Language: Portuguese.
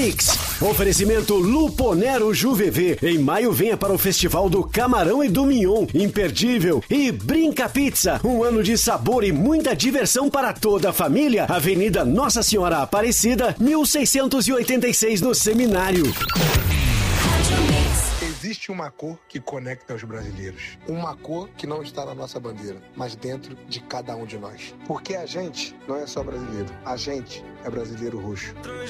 Mix. Oferecimento Luponero Juvevê. Em maio venha para o Festival do Camarão e do Mignon. Imperdível. E Brinca Pizza. Um ano de sabor e muita diversão para toda a família. Avenida Nossa Senhora Aparecida, 1686 no Seminário. Existe uma cor que conecta os brasileiros. Uma cor que não está na nossa bandeira, mas dentro de cada um de nós. Porque a gente não é só brasileiro. A gente é brasileiro roxo.